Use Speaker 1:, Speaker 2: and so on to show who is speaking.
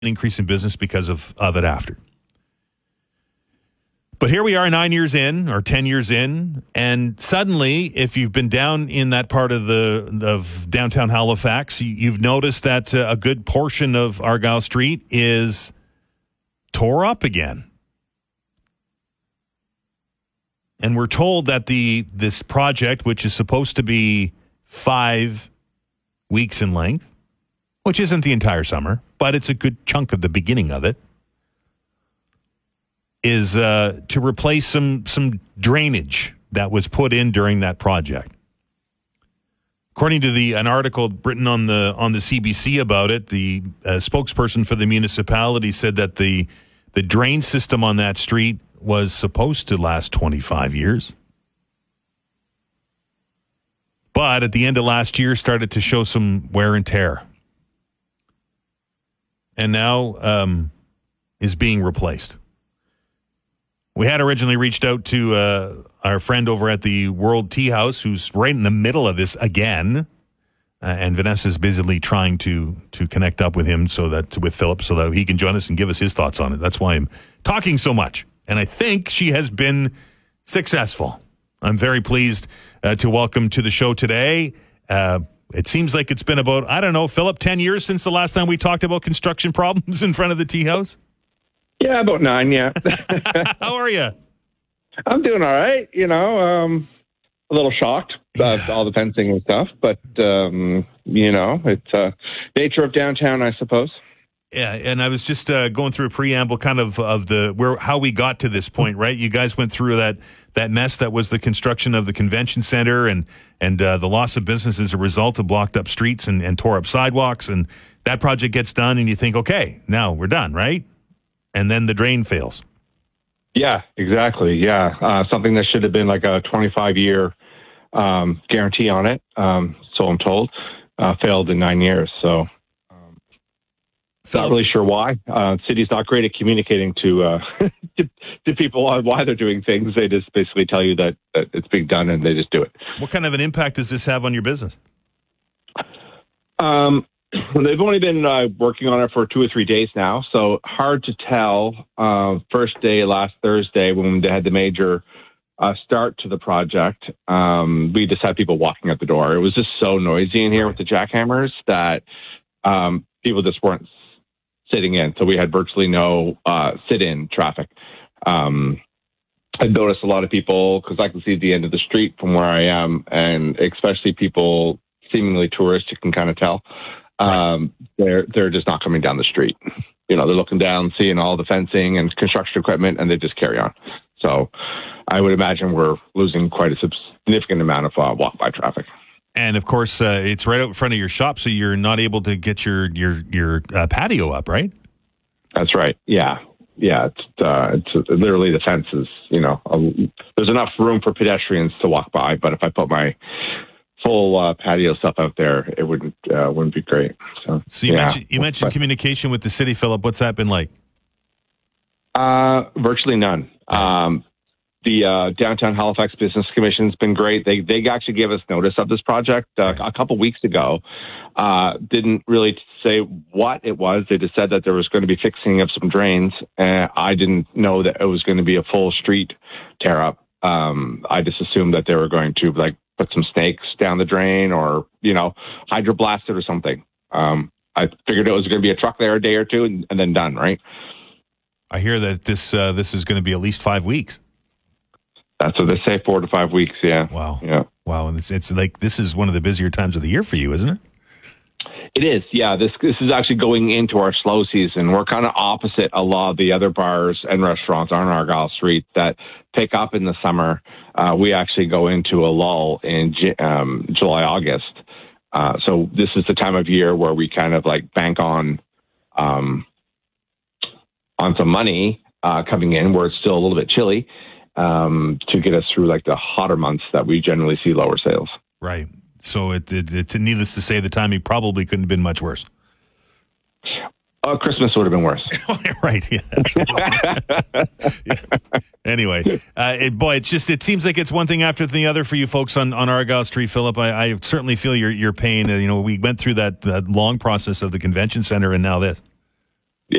Speaker 1: increase in business because of it after. But here we are 9 years in or 10 years in, and suddenly, if you've been down in that part of downtown Halifax, you've noticed that a good portion of Argyle Street is tore up again. And we're told that this project, which is supposed to be 5 weeks in length, which isn't the entire summer, but it's a good chunk of the beginning of it, is to replace some drainage that was put in during that project. According to an article written on the CBC about it, the spokesperson for the municipality said that the drain system on that street was supposed to last 25 years. But at the end of last year, started to show some wear and tear. And now is being replaced. We had originally reached out to our friend over at the World Tea House, who's right in the middle of this again. And Vanessa's busily trying to connect up with him with Philip so that he can join us and give us his thoughts on it. That's why I'm talking so much. And I think she has been successful. I'm very pleased to welcome to the show today. It seems like it's been about, I don't know, Philip, 10 years since the last time we talked about construction problems in front of the Tea House?
Speaker 2: Yeah, about 9, yeah.
Speaker 1: How are you?
Speaker 2: I'm doing all right, a little shocked about all the fencing and stuff, but, it's nature of downtown, I suppose.
Speaker 1: Yeah, and I was just going through a preamble kind of how we got to this point, right? You guys went through that mess that was the construction of the convention center and the loss of business as a result of blocked up streets and tore up sidewalks, and that project gets done and you think, okay, now we're done, right? And then the drain fails.
Speaker 2: Yeah, exactly. Yeah. Something that should have been like a 25-year guarantee on it, so I'm told, failed in 9 years. So not really sure why. City's not great at communicating to people on why they're doing things. They just basically tell you that it's being done and they just do it.
Speaker 1: What kind of an impact does this have on your business?
Speaker 2: They've only been working on it for 2 or 3 days now, so hard to tell. First day last Thursday when they had the major start to the project, we just had people walking out the door. It was just so noisy in here with the jackhammers that people just weren't sitting in. So we had virtually no sit-in traffic. I noticed a lot of people, because I can see the end of the street from where I am, and especially people seemingly tourists, you can kind of tell. They're just not coming down the street. They're looking down, seeing all the fencing and construction equipment, and they just carry on. So I would imagine we're losing quite a significant amount of walk-by traffic.
Speaker 1: And of course, it's right out in front of your shop, so you're not able to get your patio up, right?
Speaker 2: That's right. Yeah. It's literally the fence is. There's enough room for pedestrians to walk by, but if I put my full patio stuff out there, it wouldn't be great. So
Speaker 1: you mentioned communication with the city, Philip. What's that been like?
Speaker 2: Virtually none. The Downtown Halifax Business Commission's been great. They actually gave us notice of this project a couple weeks ago. Didn't really say what it was. They just said that there was going to be fixing of some drains. I didn't know that it was going to be a full street tear up. I just assumed that they were going to put some snakes down the drain or, hydroblast it or something. I figured it was going to be a truck there a day or two and then done, right?
Speaker 1: I hear that this is going to be at least 5 weeks.
Speaker 2: That's what they say, 4 to 5 weeks, yeah.
Speaker 1: Wow.
Speaker 2: Yeah.
Speaker 1: Wow, and it's like this is one of the busier times of the year for you, isn't it?
Speaker 2: It is, yeah. This is actually going into our slow season. We're kind of opposite a lot of the other bars and restaurants on Argyle Street that pick up in the summer. We actually go into a lull in July, August. So this is the time of year where we kind of bank on some money coming in where it's still a little bit chilly to get us through the hotter months that we generally see lower sales.
Speaker 1: Right. So it needless to say, the timing probably couldn't have been much worse.
Speaker 2: Christmas would have been worse.
Speaker 1: Right. Yeah. Yeah. Anyway, it seems like it's one thing after the other for you folks on Argyle Street, Philip. I certainly feel your pain. We went through that long process of the convention center and now this.